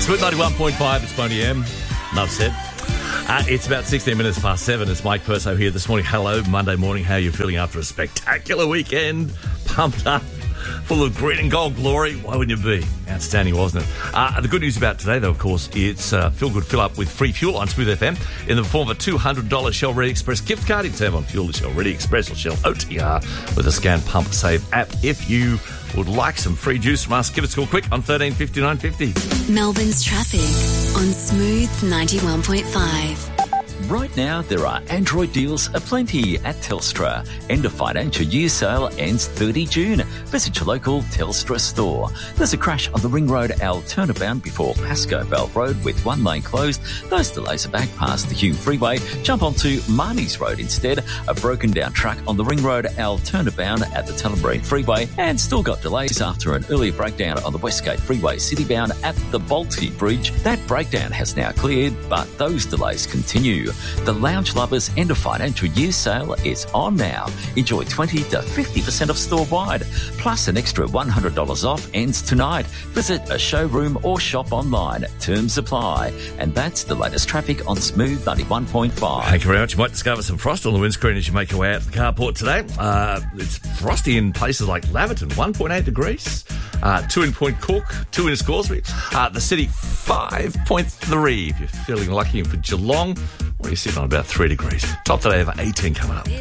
Smooth 91.5, it's Boney M. Enough said. It's about 16 minutes past 7. It's Mike Perso here this morning. Hello, Monday morning. How are you feeling after a spectacular weekend? Pumped up, full of green and gold glory. Why wouldn't you be? Outstanding, wasn't it? The good news about today, though, of course, it's Feel Good Fill Up with free fuel on Smooth FM in the form of a $200 Shell Ready Express gift card. You can save on fuel at Shell Ready Express or Shell OTR with a Scan Pump Save app. If you would like some free juice from us, give us a call quick on 135950. Melbourne's traffic on Smooth 91.5. Right now, there are Android deals aplenty at Telstra. End of financial year sale ends 30 June. Visit your local Telstra store. There's a crash on the Ring Road L turnabout before Pascoe Bell Road with one lane closed. Those delays are back past the Hume Freeway. Jump onto Marnie's Road instead. A broken down truck on the Ring Road L turnabout at the Tullamarine Freeway. And still got delays after an earlier breakdown on the Westgate Freeway citybound at the Balti Bridge. That breakdown has now cleared, but those delays continue. The Lounge Lovers end of financial year sale is on now. Enjoy 20 to 50% off store-wide. Plus an extra $100 off ends tonight. Visit a showroom or shop online. Terms apply. And that's the latest traffic on Smooth 91.5. Thank you very much. You might discover some frost on the windscreen as you make your way out to the carport today. It's frosty in places like Laverton, 1.8 degrees. 2 in Point Cook, 2 in Scoresby. The city, 5.3. If you're feeling lucky. And for Geelong, well, you're sitting on about 3 degrees. Top today over 18 coming up.